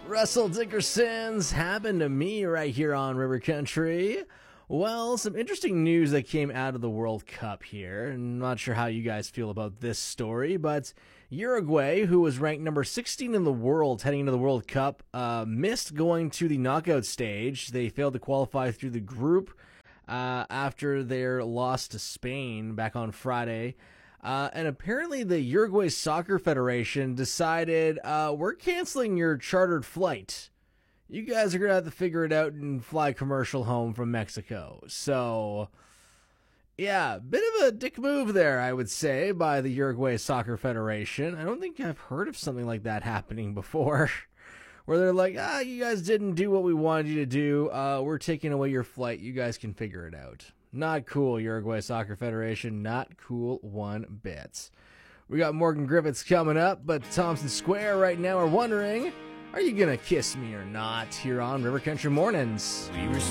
Russell Dickerson's happened to me right here on River Country. Well, some interesting news that came out of the World Cup here. I'm not sure how you guys feel about this story, but Uruguay, who was ranked number 16 in the world heading into the World Cup, missed going to the knockout stage. They failed to qualify through the group after their loss to Spain back on Friday. And apparently the Uruguay Soccer Federation decided, we're canceling your chartered flight. You guys are going to have to figure it out and fly commercial home from Mexico. So, yeah, bit of a dick move there, I would say, by the Uruguay Soccer Federation. I don't think I've heard of something like that happening before, where they're like, you guys didn't do what we wanted you to do. We're taking away your flight. You guys can figure it out. Not cool, Uruguay Soccer Federation. Not cool one bit. We got Morgan Griffiths coming up, but Thompson Square right now are wondering, are you going to kiss me or not here on River Country Mornings? We were